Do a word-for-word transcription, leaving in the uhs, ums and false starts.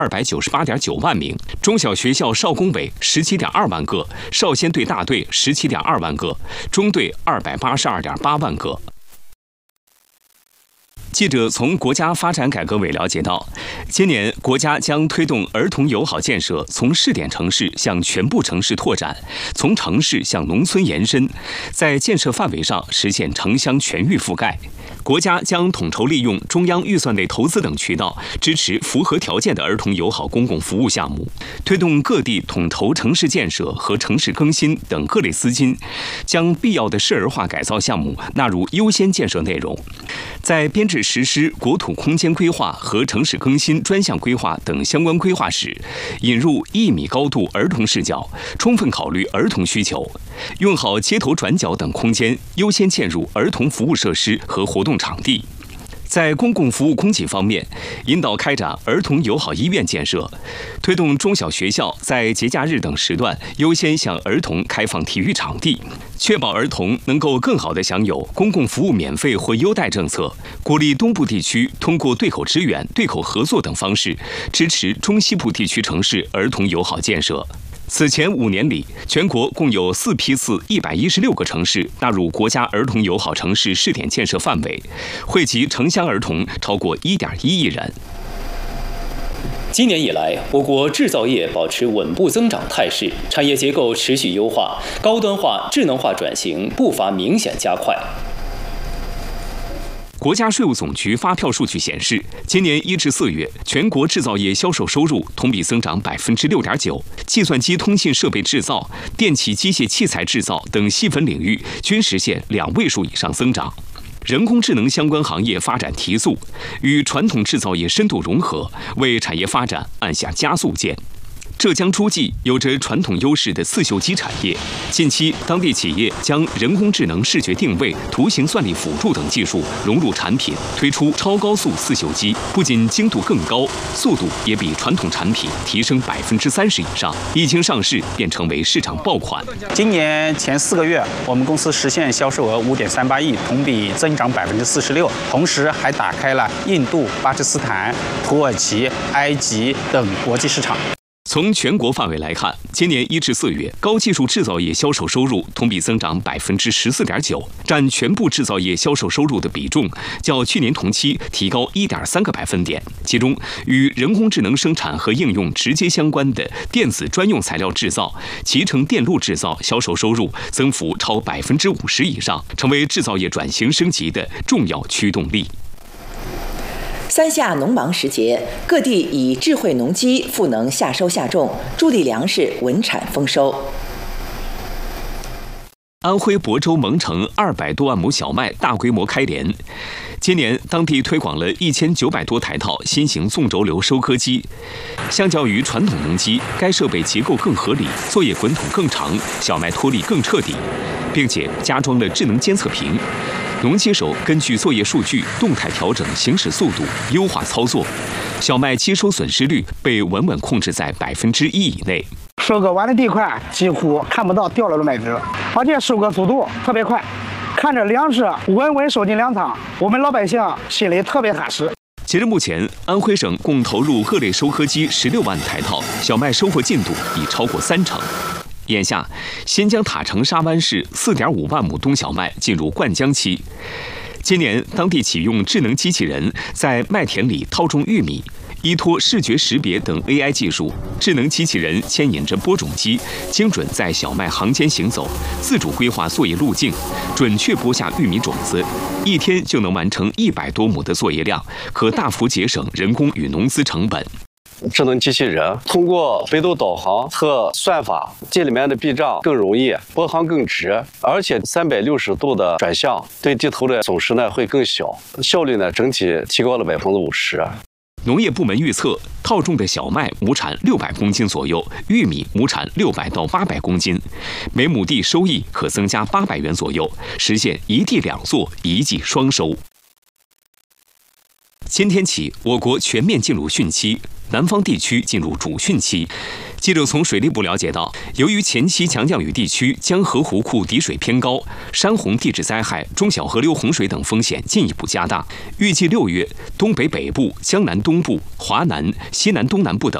二百九十八点九万名，中小学校少工委十七点二万个，少先队大队十七点二万个，中队二百八十二点八万个。记者从国家发展改革委了解到，今年国家将推动儿童友好建设从试点城市向全部城市拓展，从城市向农村延伸，在建设范围上实现城乡全域覆盖。国家将统筹利用中央预算内投资等渠道，支持符合条件的儿童友好公共服务项目，推动各地统筹城市建设和城市更新等各类资金，将必要的市儿化改造项目纳入优先建设内容。在编制实施国土空间规划和城市更新专项规划等相关规划时，引入一米高度儿童视角，充分考虑儿童需求，用好街头转角等空间，优先嵌入儿童服务设施和活动场地。在公共服务供给方面，引导开展儿童友好医院建设，推动中小学校在节假日等时段优先向儿童开放体育场地，确保儿童能够更好地享有公共服务免费或优待政策。鼓励东部地区通过对口支援、对口合作等方式，支持中西部地区城市儿童友好建设。此前五年里，全国共有四批次一百一十六个城市纳入国家儿童友好城市试点建设范围，惠及城乡儿童超过一点一亿人。 今年以来，我国制造业保持稳步增长态势，产业结构持续优化，高端化、智能化转型步伐明显加快。 国家税务总局发票数据显示，今年一至四月，全国制造业销售收入同比增长百分之六点九，计算机通信设备制造、电气机械器材制造等细分领域均实现两位数以上增长。人工智能相关行业发展提速，与传统制造业深度融合，为产业发展按下加速键。浙江诸暨有着传统优势的刺绣机产业，近期当地企业将人工智能视觉定位、图形算力辅助等技术融入产品，推出超高速刺绣机，不仅精度更高，速度也比传统产品提升百分之三十以上，一经上市便成为市场爆款。 今年前四个月，我们公司实现销售额五点三八亿，同比增长百分之四十六，同时还打开了印度、巴基斯坦、土耳其、埃及等国际市场。 从全国范围来看，今年一至四月，高技术制造业销售收入同比增长百分之十四点九，占全部制造业销售收入的比重较去年同期提高一点三个百分点。其中，与人工智能生产和应用直接相关的电子专用材料制造、集成电路制造销售收入增幅超百分之五十以上，成为制造业转型升级的重要驱动力。 三夏农忙时节，各地以智慧农机赋能夏收夏种，助力粮食稳产丰收。 安徽亳州蒙城二百多万亩小麦大规模开镰，今年当地推广了一千九百多台套新型纵轴流收割机。相较于传统农机，该设备结构更合理，作业滚筒更长，小麦脱粒更彻底，并且加装了智能监测屏。农机手根据作业数据动态调整行驶速度，优化操作，小麦期收损失率被稳稳控制在百分之一以内。 收割完的地块几乎看不到掉落的麦子，而且收割速度特别快，看着粮食稳稳收进粮仓，我们老百姓心里特别踏实。 截至目前，安徽省共投入各类收割机十六万台套，小麦收获进度已超过三成。眼下，新疆塔城沙湾市四点五万亩冬小麦进入灌浆期。今年，当地启用智能机器人在麦田里套种玉米，依托视觉识别等 A I 技术，智能机器人牵引着播种机，精准在小麦行间行走，自主规划作业路径，准确播下玉米种子，一天就能完成一百多亩的作业量，可大幅节省人工与农资成本。 智能机器人通过北斗导航和算法，这里面的避障更容易，拨行更直，而且三百六十度的转向，对地头的损失呢会更小，效率呢整体提高了百分之五十。 农业部门预测，套种的小麦亩产六百公斤左右，玉米亩产六百到八百公斤，每亩地收益可增加八百元左右，实现一地两作，一季双收。 今天起，我国全面进入汛期，南方地区进入主汛期。记者从水利部了解到，由于前期强降雨地区江河湖库底水偏高，山洪地质灾害、中小河流洪水等风险进一步加大。预计六月，东北北部、江南东部、华南、西南东南部等